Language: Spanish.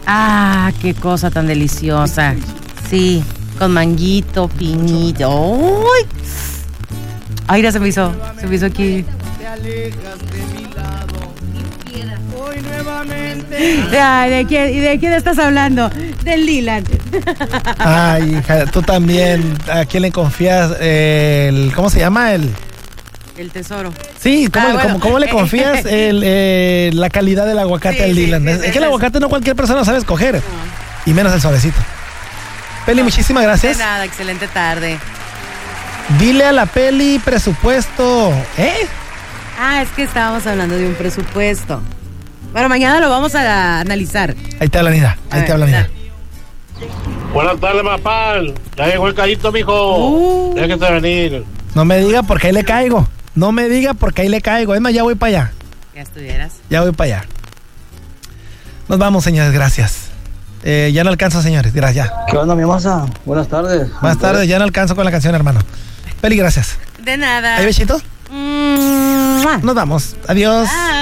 Ah, qué cosa tan deliciosa. Sí, con manguito, piñito. ¡Uy! Ay, ya se me hizo aquí. Ay, ¿de quién estás hablando? Del Leland. Ay, hija, tú también. ¿A quién le confías? ¿Cómo se llama? El tesoro. Sí, ¿cómo le confías la calidad del aguacate al Leland? Es que el aguacate no cualquier persona sabe escoger. Y menos el suavecito. Peli, muchísimas gracias. De nada, excelente tarde. Dile a la Peli presupuesto. Es que estábamos hablando de un presupuesto. Bueno, mañana lo vamos a analizar. Ahí te habla Nida. Buenas tardes, Mapal. Ya llegó el callito, mijo. Déjese venir. No me diga porque ahí le caigo. Es más, ya voy para allá. Ya estuvieras. Ya voy para allá. Nos vamos, señores, gracias. Ya no alcanzo, señores, gracias. ¿Qué onda, mi moza? Buenas tardes. Buenas tardes, ya no alcanzo con la canción, hermano. Peli, gracias. De nada. ¿Hay besito? Nos vamos. Adiós.